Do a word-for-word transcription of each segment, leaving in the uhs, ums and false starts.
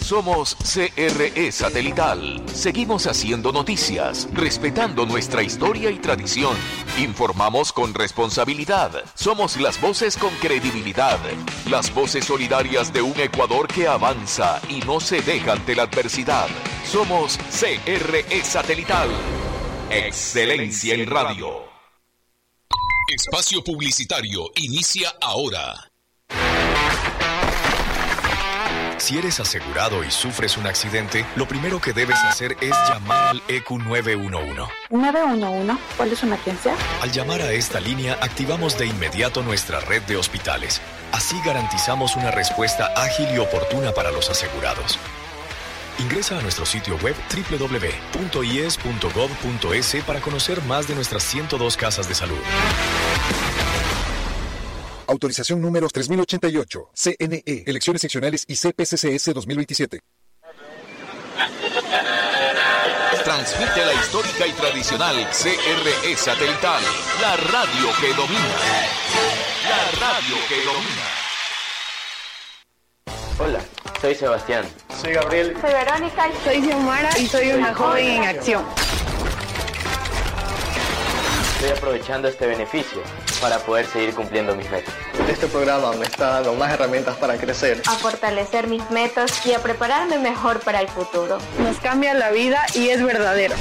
Somos C R E Satelital. Seguimos haciendo noticias, respetando nuestra historia y tradición. Informamos con responsabilidad. Somos las voces con credibilidad. Las voces solidarias de un Ecuador que avanza y no se deja ante la adversidad. Somos C R E Satelital. Excelencia en radio. Espacio publicitario inicia ahora. Si eres asegurado y sufres un accidente, lo primero que debes hacer es llamar al E Q nueve uno uno. ¿nueve uno uno? ¿Cuál es su emergencia? Al llamar a esta línea, activamos de inmediato nuestra red de hospitales. Así garantizamos una respuesta ágil y oportuna para los asegurados. Ingresa a nuestro sitio web doble u doble u doble u punto i e s punto gov punto es para conocer más de nuestras ciento dos casas de salud. Autorización número tres mil ochenta y ocho. C N E. Elecciones seccionales y C P C C S dos mil veintisiete. Transmite la histórica y tradicional C R E Satelital. La radio que domina. La radio que domina. Hola, soy Sebastián. Soy Gabriel. Soy Verónica. Soy Xiomara y soy una joven en acción. Estoy aprovechando este beneficio para poder seguir cumpliendo mis metas. Este programa me está dando más herramientas para crecer, A fortalecer mis metas y a prepararme mejor para el futuro. Nos cambia la vida y es verdadero.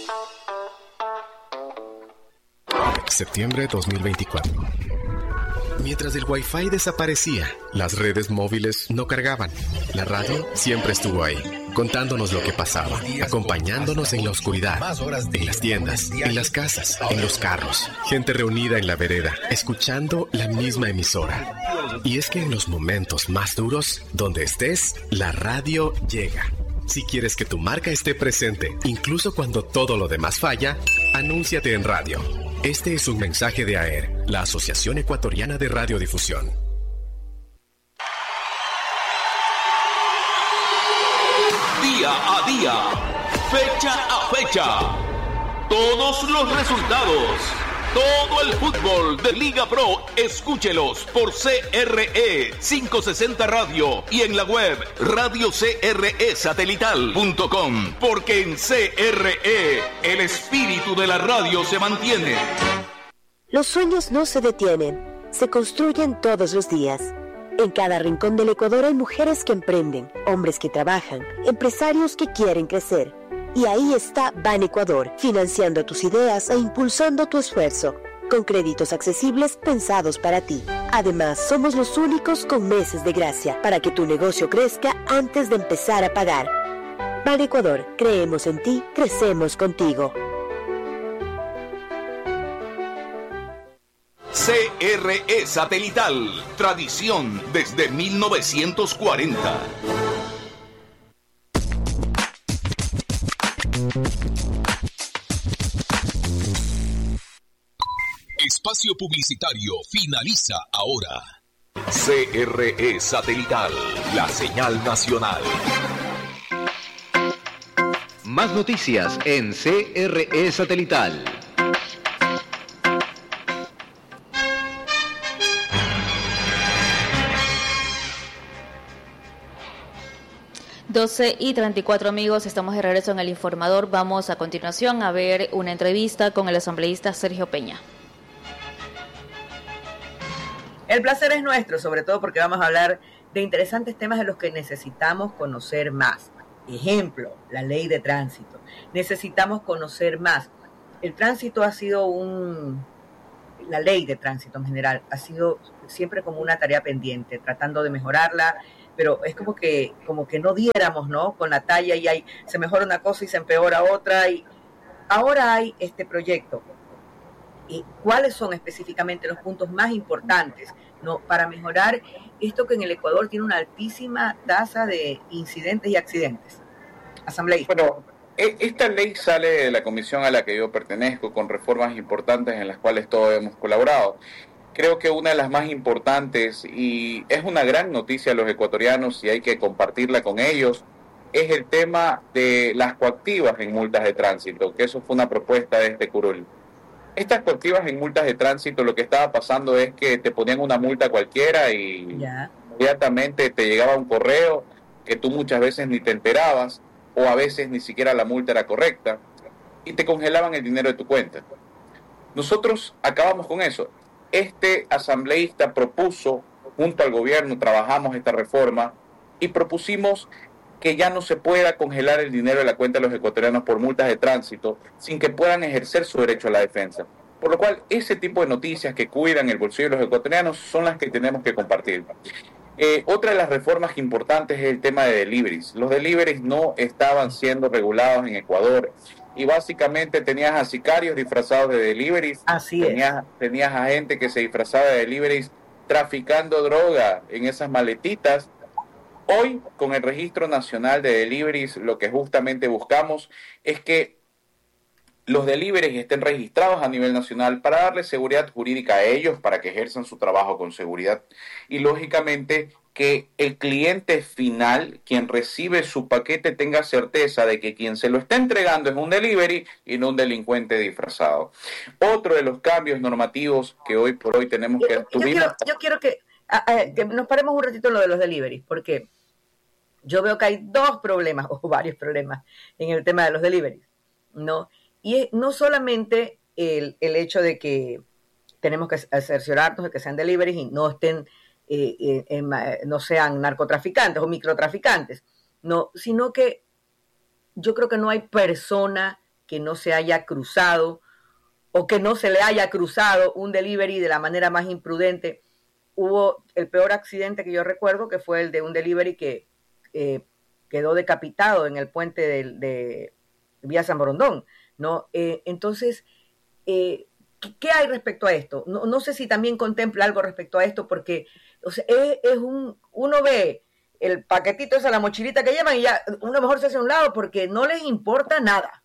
Septiembre dos mil veinticuatro. Mientras el Wi-Fi desaparecía, las redes móviles no cargaban. La radio siempre estuvo ahí, contándonos lo que pasaba, acompañándonos en la oscuridad, en las tiendas, en las casas, en los carros. Gente reunida en la vereda, escuchando la misma emisora. Y es que en los momentos más duros, donde estés, la radio llega. Si quieres que tu marca esté presente, incluso cuando todo lo demás falla, anúnciate en radio. Este es un mensaje de A E R, la Asociación Ecuatoriana de Radiodifusión. Día a día, fecha a fecha, todos los resultados, todo el fútbol de Liga Pro, escúchelos por C R E quinientos sesenta Radio y en la web radio c r e satelital punto com, porque en C R E el espíritu de la radio se mantiene. Los sueños no se detienen, se construyen todos los días. En cada rincón del Ecuador hay mujeres que emprenden, hombres que trabajan, empresarios que quieren crecer. Y ahí está Ban Ecuador, financiando tus ideas e impulsando tu esfuerzo, con créditos accesibles pensados para ti. Además, somos los únicos con meses de gracia para que tu negocio crezca antes de empezar a pagar. Ban Ecuador, creemos en ti, crecemos contigo. C R E Satelital, tradición desde mil novecientos cuarenta. Espacio publicitario finaliza ahora. C R E Satelital, la señal nacional. Más noticias en C R E Satelital. doce y treinta y cuatro, amigos, estamos de regreso en El Informador. Vamos a continuación a ver una entrevista con el asambleísta Sergio Peña. El placer es nuestro, sobre todo porque vamos a hablar de interesantes temas de los que necesitamos conocer más. Ejemplo, la ley de tránsito. Necesitamos conocer más. El tránsito ha sido un... La ley de tránsito en general ha sido siempre como una tarea pendiente, tratando de mejorarla, pero es como que como que no diéramos, ¿no? Con la talla y hay, se mejora una cosa y se empeora otra. Y ahora hay este proyecto. ¿Y cuáles son específicamente los puntos más importantes, ¿no? Para mejorar esto que en el Ecuador tiene una altísima tasa de incidentes y accidentes? Asambleísta. Bueno, esta ley sale de la comisión a la que yo pertenezco con reformas importantes en las cuales todos hemos colaborado. Creo que una de las más importantes, y es una gran noticia a los ecuatorianos y hay que compartirla con ellos, es el tema de las coactivas en multas de tránsito, que eso fue una propuesta de este curul. Estas coactivas en multas de tránsito, lo que estaba pasando es que te ponían una multa cualquiera y ya. Inmediatamente te llegaba un correo, que tú muchas veces ni te enterabas, o a veces ni siquiera la multa era correcta, y te congelaban el dinero de tu cuenta. Nosotros acabamos con eso. Este asambleísta propuso, junto al gobierno, trabajamos esta reforma y propusimos que ya no se pueda congelar el dinero de la cuenta de los ecuatorianos por multas de tránsito sin que puedan ejercer su derecho a la defensa. Por lo cual, ese tipo de noticias que cuidan el bolsillo de los ecuatorianos son las que tenemos que compartir. Eh, otra de las reformas importantes es el tema de deliveries. Los deliveries no estaban siendo regulados en Ecuador y básicamente tenías a sicarios disfrazados de deliveries. Así tenías, es. Tenías a gente que se disfrazaba de deliveries traficando droga en esas maletitas. Hoy, con el Registro Nacional de Deliveries, lo que justamente buscamos es que los deliveries estén registrados a nivel nacional para darle seguridad jurídica a ellos, para que ejerzan su trabajo con seguridad. Y, lógicamente, que el cliente final, quien recibe su paquete, tenga certeza de que quien se lo está entregando es un delivery y no un delincuente disfrazado. Otro de los cambios normativos que hoy por hoy tenemos que... Yo, yo, quiero, yo quiero que, a, a, que nos paremos un ratito en lo de los deliveries, porque yo veo que hay dos problemas, o varios problemas, en el tema de los deliveries, ¿no? Y es no solamente el, el hecho de que tenemos que cerciorarnos de que sean deliveries y no estén, eh, eh, en, no sean narcotraficantes o microtraficantes, no, sino que yo creo que no hay persona que no se haya cruzado o que no se le haya cruzado un delivery de la manera más imprudente. Hubo el peor accidente que yo recuerdo, que fue el de un delivery que eh, quedó decapitado en el puente de, de Vía San Borondón, ¿no? Eh, entonces, eh, ¿qué hay respecto a esto? No, no sé si también contempla algo respecto a esto, porque o sea, es, es un, uno ve el paquetito esa, la mochilita que llevan y ya uno mejor se hace a un lado porque no les importa nada.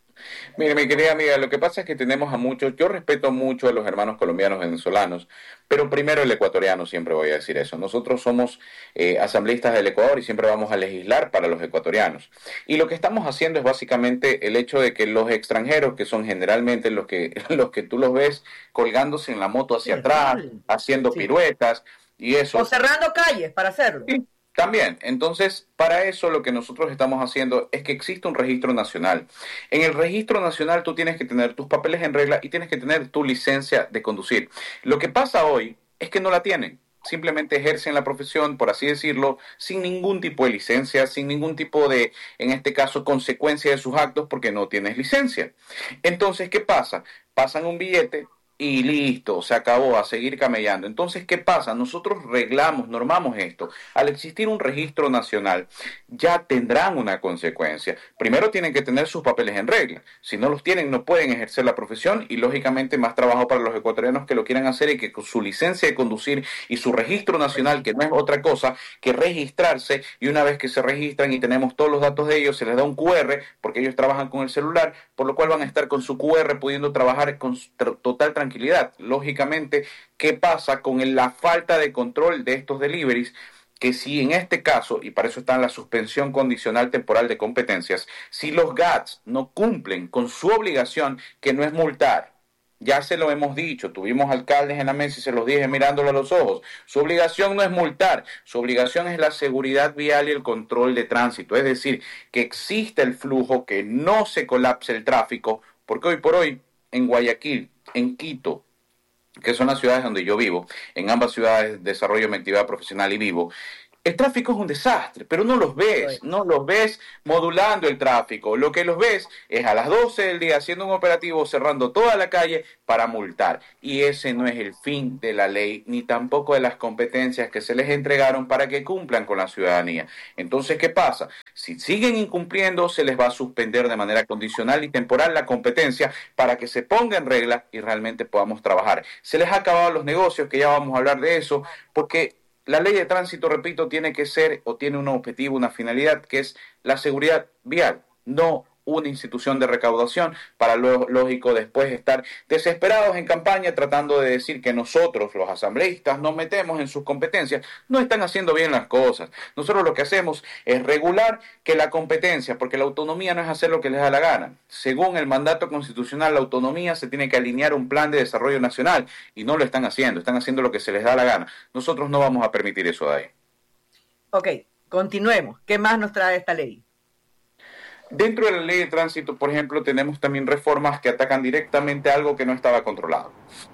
Mire, mi querida amiga, lo que pasa es que tenemos a muchos, yo respeto mucho a los hermanos colombianos venezolanos, pero primero el ecuatoriano, siempre voy a decir eso. Nosotros somos eh, asambleístas del Ecuador y siempre vamos a legislar para los ecuatorianos. Y lo que estamos haciendo es básicamente el hecho de que los extranjeros, que son generalmente los que, los que tú los ves colgándose en la moto hacia sí, atrás, sí. haciendo sí. piruetas y eso. O cerrando calles para hacerlo. Sí. También, entonces, para eso lo que nosotros estamos haciendo es que existe un registro nacional. En el registro nacional tú tienes que tener tus papeles en regla y tienes que tener tu licencia de conducir. Lo que pasa hoy es que no la tienen. Simplemente ejercen la profesión, por así decirlo, sin ningún tipo de licencia, sin ningún tipo de, en este caso, consecuencia de sus actos porque no tienes licencia. Entonces, ¿qué pasa? Pasan un billete y listo, se acabó, a seguir camellando. Entonces, ¿qué pasa? Nosotros reglamos, normamos esto. Al existir un registro nacional, ya tendrán una consecuencia. Primero tienen que tener sus papeles en regla. Si no los tienen, no pueden ejercer la profesión y, lógicamente, más trabajo para los ecuatorianos que lo quieran hacer y que con su licencia de conducir y su registro nacional, que no es otra cosa que registrarse, y una vez que se registran y tenemos todos los datos de ellos, se les da un cu erre, porque ellos trabajan con el celular, por lo cual van a estar con su cu erre pudiendo trabajar con total tranquilidad. Tranquilidad. Lógicamente, ¿qué pasa con la falta de control de estos deliveries? Que si en este caso, y para eso está la suspensión condicional temporal de competencias, si los G A Ts no cumplen con su obligación, que no es multar, ya se lo hemos dicho, tuvimos alcaldes en la mesa y se los dije mirándolo a los ojos, su obligación no es multar, su obligación es la seguridad vial y el control de tránsito, es decir, que exista el flujo, que no se colapse el tráfico, porque hoy por hoy, en Guayaquil, en Quito, que son las ciudades donde yo vivo, en ambas ciudades desarrollo mi actividad profesional y vivo, el tráfico es un desastre, pero no los ves, no los ves modulando el tráfico. Lo que los ves es a las doce del día haciendo un operativo, cerrando toda la calle para multar. Y ese no es el fin de la ley, ni tampoco de las competencias que se les entregaron para que cumplan con la ciudadanía. Entonces, ¿qué pasa? Si siguen incumpliendo, se les va a suspender de manera condicional y temporal la competencia para que se ponga en regla y realmente podamos trabajar. Se les ha acabado los negocios, que ya vamos a hablar de eso, porque la ley de tránsito, repito, tiene que ser o tiene un objetivo, una finalidad, que es la seguridad vial, no una institución de recaudación para, lo lógico, después estar desesperados en campaña tratando de decir que nosotros, los asambleístas, nos metemos en sus competencias. No están haciendo bien las cosas. Nosotros lo que hacemos es regular que la competencia, porque la autonomía no es hacer lo que les da la gana. Según el mandato constitucional, la autonomía se tiene que alinear a un plan de desarrollo nacional y no lo están haciendo. Están haciendo lo que se les da la gana. Nosotros no vamos a permitir eso de ahí. Ok. Continuemos. ¿Qué más nos trae esta ley? Dentro de la ley de tránsito, por ejemplo, tenemos también reformas que atacan directamente algo que no estaba controlado.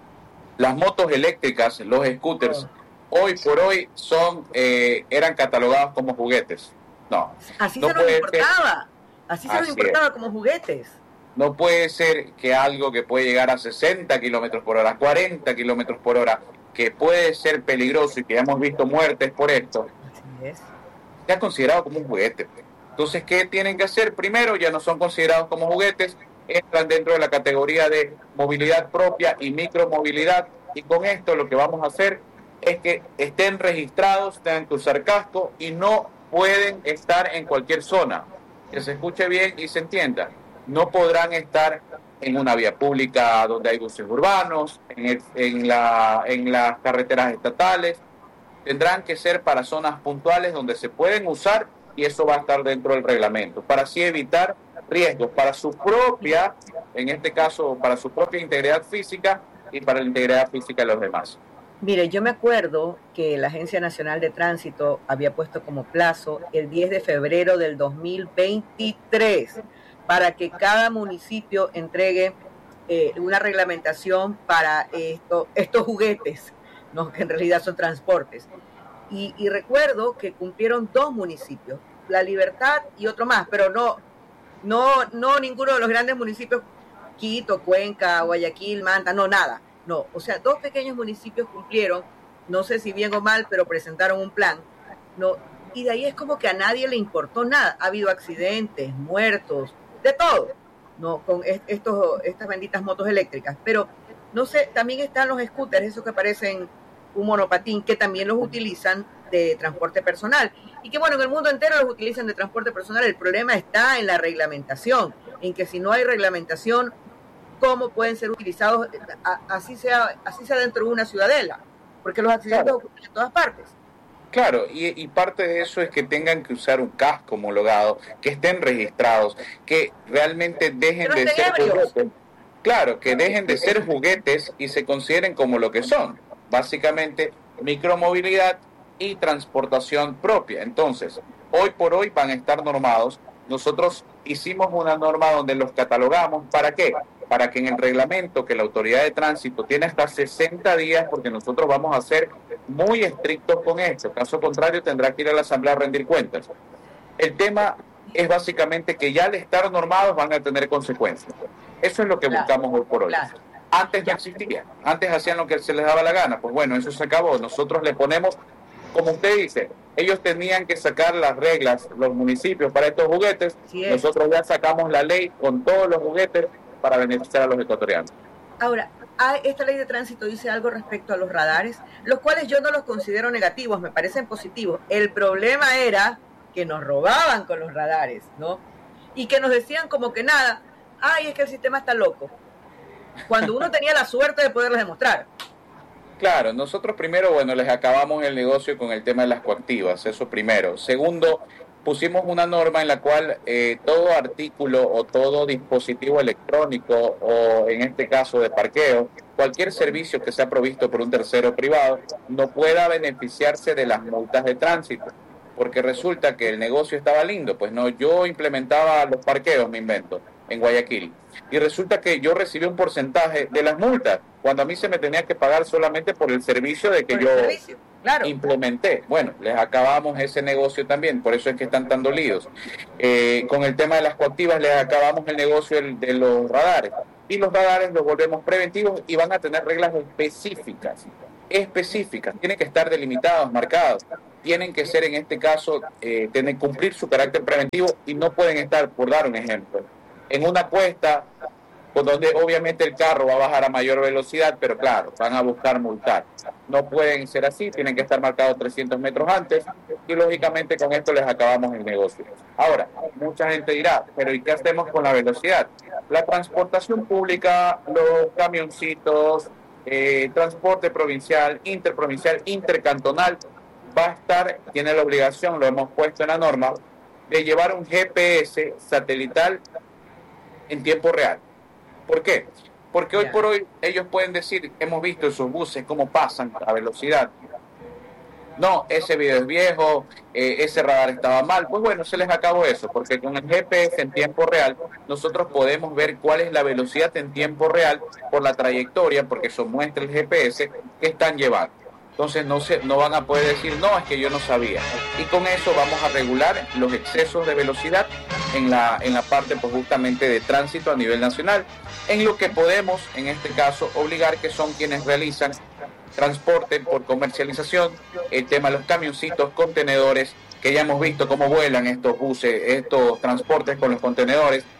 Las motos eléctricas, los scooters, oh. hoy por hoy son eh, eran catalogados como juguetes. No. Así no se nos importaba. Así se nos importaba como juguetes. No puede ser que algo que puede llegar a sesenta kilómetros por hora, cuarenta kilómetros por hora, que puede ser peligroso y que ya hemos visto muertes por esto, Así es. sea considerado como un juguete. Entonces, ¿qué tienen que hacer? Primero, ya no son considerados como juguetes, entran dentro de la categoría de movilidad propia y micromovilidad, y con esto lo que vamos a hacer es que estén registrados, tengan que usar casco y no pueden estar en cualquier zona. Que se escuche bien y se entienda. No podrán estar en una vía pública donde hay buses urbanos, en, el, en, la, en las carreteras estatales. Tendrán que ser para zonas puntuales donde se pueden usar, y eso va a estar dentro del reglamento, para así evitar riesgos para su propia, en este caso, para su propia integridad física y para la integridad física de los demás. Mire, yo me acuerdo que la Agencia Nacional de Tránsito había puesto como plazo el diez de febrero del dos mil veintitrés para que cada municipio entregue eh, una reglamentación para esto, estos juguetes, ¿no? Que en realidad son transportes. Y, y recuerdo que cumplieron dos municipios, La Libertad y otro más, pero no, no, no ninguno de los grandes municipios, Quito, Cuenca, Guayaquil, Manta, no, nada. No, o sea, dos pequeños municipios cumplieron, no sé si bien o mal, pero presentaron un plan, no, y de ahí es como que a nadie le importó nada. Ha habido accidentes, muertos, de todo, no, con estos, estas benditas motos eléctricas. Pero no sé, también están los scooters, esos que parecen un monopatín, que también los utilizan de transporte personal, y que bueno, en el mundo entero los utilizan de transporte personal. El problema está en la reglamentación, en que si no hay reglamentación, ¿cómo pueden ser utilizados así sea, así sea dentro de una ciudadela? Porque los accidentes Claro. ocurren en todas partes. Claro, y, y parte de eso es que tengan que usar un casco homologado, que estén registrados, que realmente dejen Que no de estén ser ebrios. juguetes. Claro, que dejen de ser juguetes y se consideren como lo que son, básicamente micromovilidad y transportación propia. Entonces, hoy por hoy van a estar normados. Nosotros hicimos una norma donde los catalogamos. ¿Para qué? Para que en el reglamento que la autoridad de tránsito tiene hasta sesenta días, porque nosotros vamos a ser muy estrictos con esto. Caso contrario, tendrá que ir a la asamblea a rendir cuentas. El tema es básicamente que ya al estar normados van a tener consecuencias. Eso es lo que Claro, buscamos hoy por hoy. claro. Antes no existía. Antes hacían lo que se les daba la gana. Pues bueno, eso se acabó. Nosotros le ponemos, como usted dice, ellos tenían que sacar las reglas, los municipios, para estos juguetes. Sí es. Nosotros ya sacamos la ley con todos los juguetes para beneficiar a los ecuatorianos. Ahora, hay- esta ley de tránsito dice algo respecto a los radares, los cuales yo no los considero negativos, me parecen positivos. El problema era que nos robaban con los radares, ¿no? Y que nos decían como que nada, ay, es que el sistema está loco. Cuando uno tenía la suerte de poderles demostrar. Claro, nosotros primero, bueno, les acabamos el negocio con el tema de las coactivas, eso primero. Segundo, pusimos una norma en la cual eh, todo artículo o todo dispositivo electrónico o en este caso de parqueo, cualquier servicio que sea provisto por un tercero privado, no pueda beneficiarse de las multas de tránsito. Porque resulta que el negocio estaba lindo, pues no, yo implementaba los parqueos, me invento, en Guayaquil. Y resulta que yo recibí un porcentaje de las multas, cuando a mí se me tenía que pagar solamente por el servicio de que Por el yo servicio, claro. implementé. Bueno, les acabamos ese negocio también, por eso es que están tan dolidos. Eh, con el tema de las coactivas les acabamos el negocio del- de los radares. Y los radares los volvemos preventivos y van a tener reglas específicas. Específicas, tienen que estar delimitados, marcados. Tienen que ser, en este caso, eh, tienen que cumplir su carácter preventivo y no pueden estar, por dar un ejemplo, en una cuesta por donde obviamente el carro va a bajar a mayor velocidad, pero claro, van a buscar multar. No pueden ser así, tienen que estar marcados trescientos metros antes y lógicamente con esto les acabamos el negocio. Ahora, mucha gente dirá, pero ¿y qué hacemos con la velocidad? La transportación pública, los camioncitos, eh, transporte provincial, interprovincial, intercantonal, va a estar, tiene la obligación, lo hemos puesto en la norma, de llevar un G P S satelital en tiempo real. ¿Por qué? Porque hoy Ya. por hoy ellos pueden decir, hemos visto esos buses cómo pasan a velocidad, no, ese video es viejo, eh, ese radar estaba mal. Pues bueno, se les acabó eso, porque con el G P S en tiempo real nosotros podemos ver cuál es la velocidad en tiempo real por la trayectoria, porque eso muestra el G P S que están llevando. Entonces no se, no van a poder decir, no, es que yo no sabía. Y con eso vamos a regular los excesos de velocidad en la, en la parte pues, justamente de tránsito a nivel nacional, en lo que podemos, en este caso, obligar que son quienes realizan transporte por comercialización, el tema de los camioncitos, contenedores, que ya hemos visto cómo vuelan estos buses, estos transportes con los contenedores,